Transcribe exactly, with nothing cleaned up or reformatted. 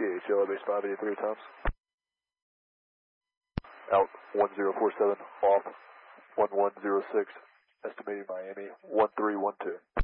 H, L A base five eighty-three times. Out one zero four seven, off one one zero six, estimating Miami one three one two.